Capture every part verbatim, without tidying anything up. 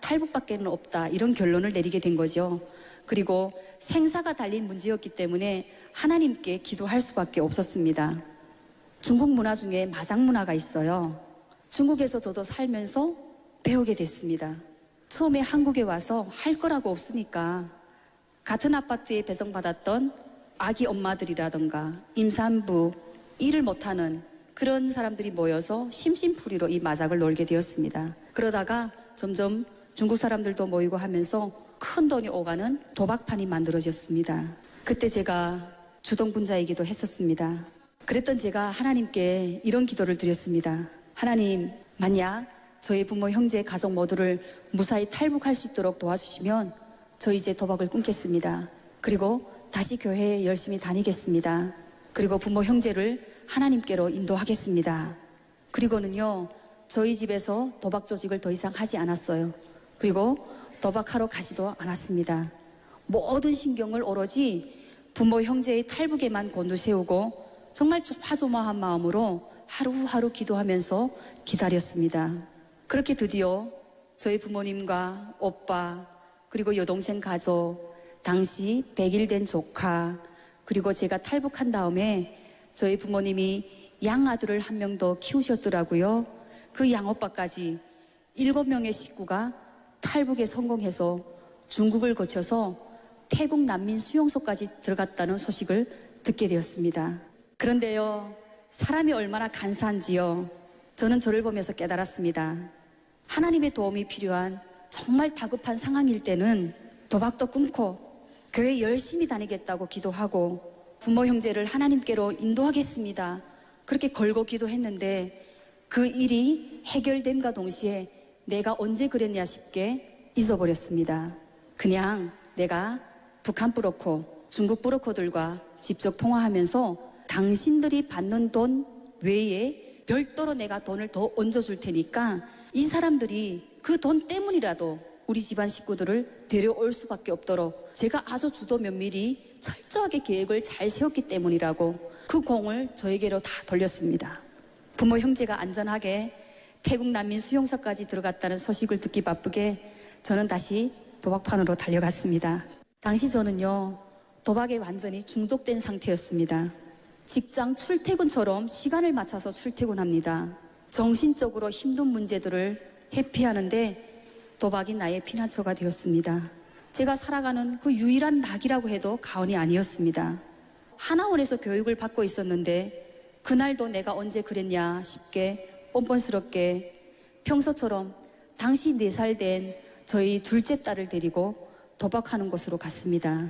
탈북밖에는 없다, 이런 결론을 내리게 된 거죠. 그리고 생사가 달린 문제였기 때문에 하나님께 기도할 수밖에 없었습니다. 중국 문화 중에 마장 문화가 있어요. 중국에서 저도 살면서 배우게 됐습니다. 처음에 한국에 와서 할 거라고 없으니까 같은 아파트에 배송받았던 아기 엄마들이라던가 임산부, 일을 못하는 그런 사람들이 모여서 심심풀이로 이 마작을 놀게 되었습니다. 그러다가 점점 중국 사람들도 모이고 하면서 큰 돈이 오가는 도박판이 만들어졌습니다. 그때 제가 주동분자이기도 했었습니다. 그랬던 제가 하나님께 이런 기도를 드렸습니다. 하나님, 만약 저희 부모, 형제, 가족 모두를 무사히 탈북할 수 있도록 도와주시면 저 이제 도박을 끊겠습니다. 그리고 다시 교회에 열심히 다니겠습니다. 그리고 부모, 형제를 하나님께로 인도하겠습니다. 그리고는요, 저희 집에서 도박 조직을 더 이상 하지 않았어요. 그리고 도박하러 가지도 않았습니다. 모든 신경을 오로지 부모, 형제의 탈북에만 곤두세우고 정말 조마조마한 마음으로 하루하루 기도하면서 기다렸습니다. 그렇게 드디어 저희 부모님과 오빠, 그리고 여동생 가족, 당시 백 일 된 조카, 그리고 제가 탈북한 다음에 저희 부모님이 양아들을 한 명 더 키우셨더라고요. 그 양오빠까지 일곱 명의 식구가 탈북에 성공해서 중국을 거쳐서 태국 난민 수용소까지 들어갔다는 소식을 듣게 되었습니다. 그런데요, 사람이 얼마나 간사한지요. 저는 저를 보면서 깨달았습니다. 하나님의 도움이 필요한 정말 다급한 상황일 때는 도박도 끊고 교회 열심히 다니겠다고 기도하고 부모, 형제를 하나님께로 인도하겠습니다. 그렇게 걸고 기도했는데 그 일이 해결됨과 동시에 내가 언제 그랬냐 싶게 잊어버렸습니다. 그냥 내가 북한 브로커, 중국 브로커들과 직접 통화하면서 당신들이 받는 돈 외에 별도로 내가 돈을 더 얹어줄 테니까 이 사람들이 그 돈 때문이라도 우리 집안 식구들을 데려올 수밖에 없도록 제가 아주 주도 면밀히 철저하게 계획을 잘 세웠기 때문이라고 그 공을 저에게로 다 돌렸습니다. 부모, 형제가 안전하게 태국 난민 수용소까지 들어갔다는 소식을 듣기 바쁘게 저는 다시 도박판으로 달려갔습니다. 당시 저는요, 도박에 완전히 중독된 상태였습니다. 직장 출퇴근처럼 시간을 맞춰서 출퇴근합니다. 정신적으로 힘든 문제들을 회피하는데 도박이 나의 피난처가 되었습니다. 제가 살아가는 그 유일한 낙이라고 해도 과언이 아니었습니다. 하나원에서 교육을 받고 있었는데 그날도 내가 언제 그랬냐 싶게 뻔뻔스럽게 평소처럼 당시 네 살 된 저희 둘째 딸을 데리고 도박하는 곳으로 갔습니다.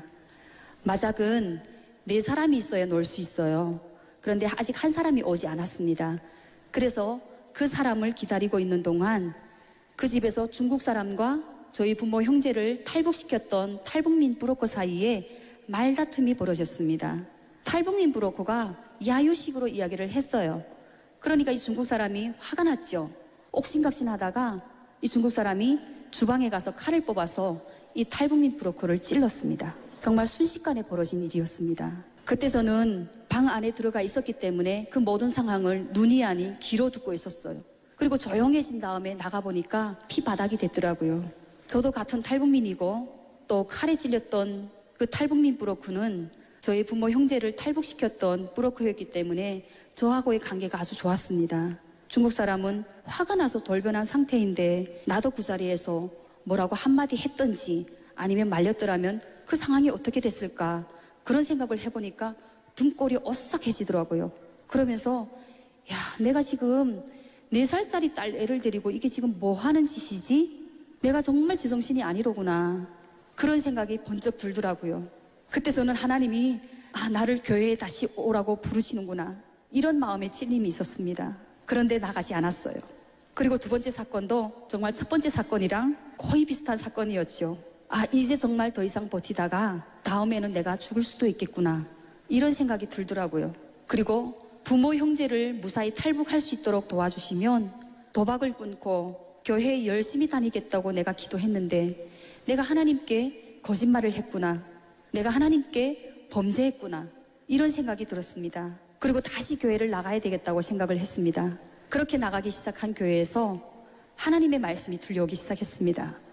마작은 네 사람이 있어야 놀 수 있어요. 그런데 아직 한 사람이 오지 않았습니다. 그래서 그 사람을 기다리고 있는 동안 그 집에서 중국 사람과 저희 부모, 형제를 탈북시켰던 탈북민 브로커 사이에 말다툼이 벌어졌습니다. 탈북민 브로커가 야유식으로 이야기를 했어요. 그러니까 이 중국 사람이 화가 났죠. 옥신각신하다가 이 중국 사람이 주방에 가서 칼을 뽑아서 이 탈북민 브로커를 찔렀습니다. 정말 순식간에 벌어진 일이었습니다. 그때 저는 방 안에 들어가 있었기 때문에 그 모든 상황을 눈이 아닌 귀로 듣고 있었어요. 그리고 조용해진 다음에 나가보니까 피바닥이 됐더라고요. 저도 같은 탈북민이고 또 칼에 찔렸던 그 탈북민 브로커는 저희 부모, 형제를 탈북시켰던 브로커였기 때문에 저하고의 관계가 아주 좋았습니다. 중국 사람은 화가 나서 돌변한 상태인데 나도 그 자리에서 뭐라고 한마디 했던지 아니면 말렸더라면 그 상황이 어떻게 됐을까, 그런 생각을 해보니까 등골이 오싹해지더라고요. 그러면서 야, 내가 지금 네 살짜리 딸 애를 데리고 이게 지금 뭐 하는 짓이지? 내가 정말 제정신이 아니로구나, 그런 생각이 번쩍 들더라고요. 그때 저는 하나님이 아, 나를 교회에 다시 오라고 부르시는구나, 이런 마음의 찔림이 있었습니다. 그런데 나가지 않았어요. 그리고 두 번째 사건도 정말 첫 번째 사건이랑 거의 비슷한 사건이었죠. 아, 이제 정말 더 이상 버티다가 다음에는 내가 죽을 수도 있겠구나, 이런 생각이 들더라고요. 그리고 부모, 형제를 무사히 탈북할 수 있도록 도와주시면 도박을 끊고 교회에 열심히 다니겠다고 내가 기도했는데 내가 하나님께 거짓말을 했구나, 내가 하나님께 범죄했구나, 이런 생각이 들었습니다. 그리고 다시 교회를 나가야 되겠다고 생각을 했습니다. 그렇게 나가기 시작한 교회에서 하나님의 말씀이 들려오기 시작했습니다.